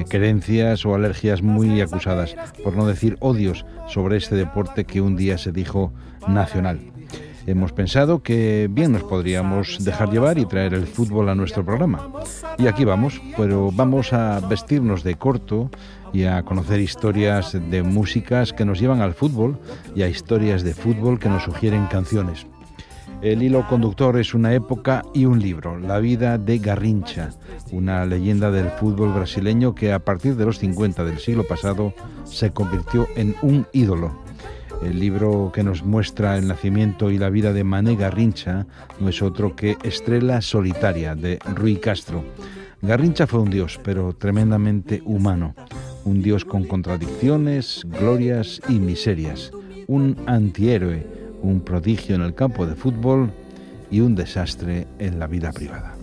creencias o alergias muy acusadas, por no decir odios, sobre este deporte que un día se dijo nacional. Hemos pensado que bien nos podríamos dejar llevar y traer el fútbol a nuestro programa. Y aquí vamos, pero vamos a vestirnos de corto y a conocer historias de músicas que nos llevan al fútbol y a historias de fútbol que nos sugieren canciones. El hilo conductor es una época y un libro, La vida de Garrincha, una leyenda del fútbol brasileño que a partir de los 50 del siglo pasado se convirtió en un ídolo. El libro que nos muestra el nacimiento y la vida de Mané Garrincha no es otro que Estrella Solitaria, de Rui Castro. Garrincha fue un dios, pero tremendamente humano. Un dios con contradicciones, glorias y miserias. Un antihéroe, un prodigio en el campo de fútbol y un desastre en la vida privada.